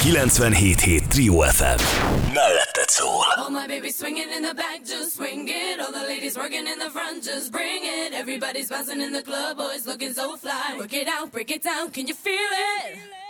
97.7 Trio FM. Melletted szól. All my babies swinging in the back, just swing it. All the ladies working in the front, just bring it. Everybody's bouncing in the club, boys looking so fly. Work it out, break it down, can you feel it?